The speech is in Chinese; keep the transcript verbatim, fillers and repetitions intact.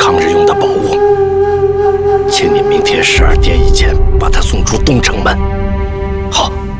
抗日用的宝物，请你明天十二点以前把他送出东城门。好。